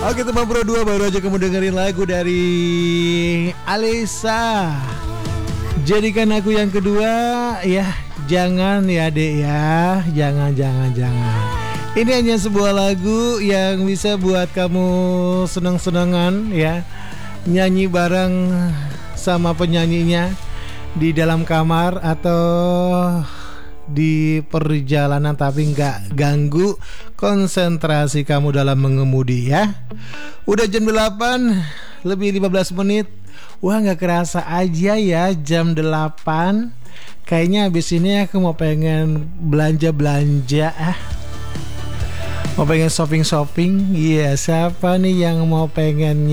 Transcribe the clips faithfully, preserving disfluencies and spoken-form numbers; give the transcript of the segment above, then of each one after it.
Oke teman Pro dua, baru aja kamu dengerin lagu dari Alessia, Jadikan Aku Yang Kedua. Ya jangan ya dek ya, jangan jangan jangan. Ini hanya sebuah lagu yang bisa buat kamu seneng-senengan ya, nyanyi bareng sama penyanyinya di dalam kamar atau di perjalanan, tapi nggak ganggu konsentrasi kamu dalam mengemudi ya. Udah jam delapan lebih lima belas menit. Wah nggak kerasa aja ya jam delapan. Kayaknya abis ini aku mau pengen belanja-belanja ah. Mau pengen shopping-shopping. Iya, siapa nih yang mau pengen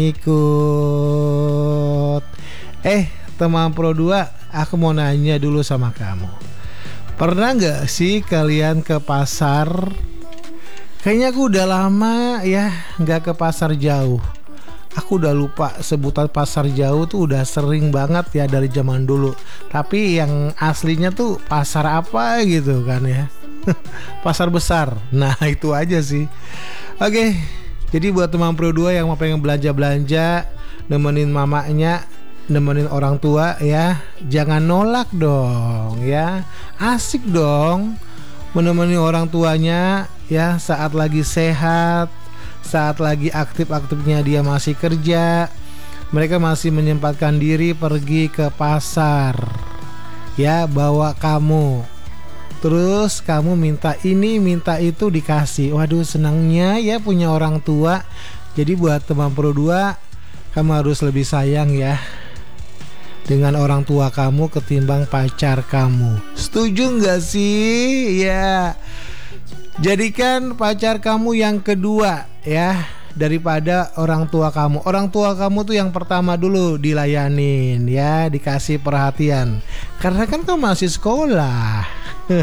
ngikut? Eh teman Pro dua, aku mau nanya dulu sama kamu. Pernah gak sih kalian ke pasar? Kayaknya aku udah lama ya gak ke pasar jauh. Aku udah lupa sebutan pasar jauh tuh udah sering banget ya dari zaman dulu. Tapi yang aslinya tuh pasar apa gitu kan ya. Pasar besar. Nah itu aja sih. Oke, jadi buat teman Pro dua yang mau pengen belanja-belanja, nemenin mamanya, nemenin orang tua ya, jangan nolak dong ya. Asik dong menemani orang tuanya ya saat lagi sehat, saat lagi aktif-aktifnya dia masih kerja. Mereka masih menyempatkan diri pergi ke pasar ya, bawa kamu. Terus kamu minta ini minta itu dikasih. Waduh senangnya ya punya orang tua. Jadi buat teman Pro dua, kamu harus lebih sayang ya dengan orang tua kamu ketimbang pacar kamu. Setuju nggak sih? Ya, jadikan pacar kamu yang kedua ya daripada orang tua kamu. Orang tua kamu tuh yang pertama dulu dilayanin ya, dikasih perhatian. Karena kan kamu masih sekolah.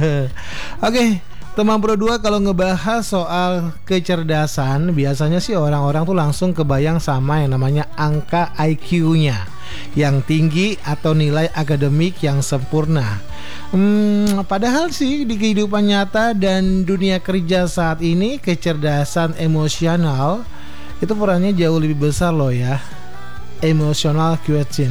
Oke, teman Pro dua, kalau ngebahas soal kecerdasan, biasanya sih orang-orang tuh langsung kebayang sama yang namanya angka I Q-nya yang tinggi atau nilai akademik yang sempurna. Hmm, padahal sih di kehidupan nyata dan dunia kerja saat ini, kecerdasan emosional itu perannya jauh lebih besar loh ya. Emotional quotient.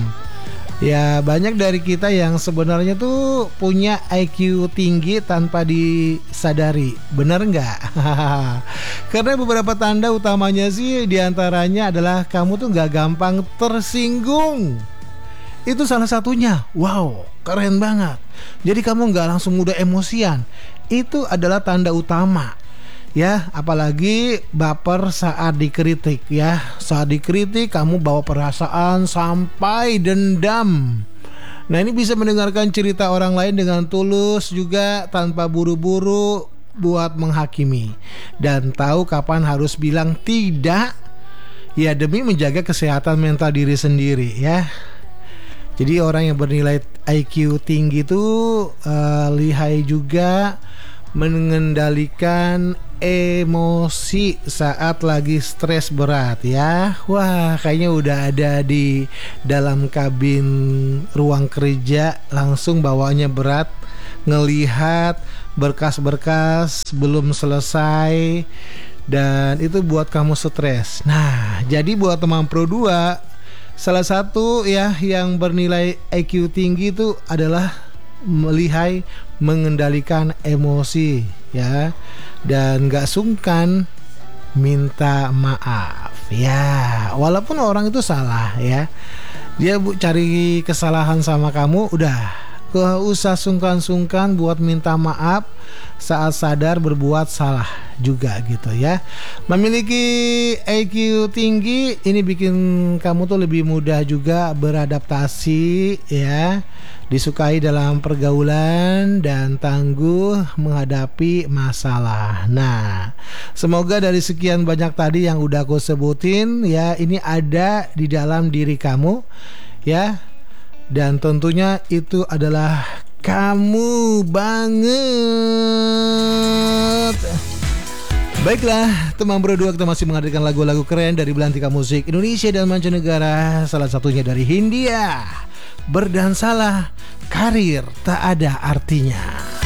Ya banyak dari kita yang sebenarnya tuh punya I Q tinggi tanpa disadari. Bener nggak? Karena beberapa tanda utamanya sih diantaranya adalah kamu tuh nggak gampang tersinggung. Itu salah satunya. Wow, keren banget. Jadi kamu nggak langsung mudah emosian. Itu adalah tanda utama. Ya, apalagi baper saat dikritik ya. Saat dikritik kamu bawa perasaan sampai dendam. Nah, ini bisa mendengarkan cerita orang lain dengan tulus juga tanpa buru-buru buat menghakimi. Dan tahu kapan harus bilang tidak ya demi menjaga kesehatan mental diri sendiri ya. Jadi orang yang bernilai I Q tinggi itu uh, lihai juga mengendalikan emosi saat lagi stres berat ya. Wah kayaknya udah ada di dalam kabin ruang kerja, langsung bawaannya berat, ngelihat berkas-berkas belum selesai, dan itu buat kamu stres. Nah jadi buat teman Pro dua, salah satu ya yang bernilai I Q tinggi itu adalah melihai mengendalikan emosi ya, dan gak sungkan minta maaf ya, walaupun orang itu salah ya. Dia bu cari kesalahan sama kamu, udah gak usah sungkan-sungkan buat minta maaf saat sadar berbuat salah juga gitu ya. Memiliki I Q tinggi ini bikin kamu tuh lebih mudah juga beradaptasi ya, disukai dalam pergaulan dan tangguh menghadapi masalah. Nah, semoga dari sekian banyak tadi yang udah aku sebutin ya, ini ada di dalam diri kamu ya. Dan tentunya itu adalah kamu banget. Baiklah, teman Pro dua, kita masih menghadirkan lagu-lagu keren dari belantika musik Indonesia dan mancanegara. Salah satunya dari Hindia, Berdansalah, Karir Tak Ada Artinya.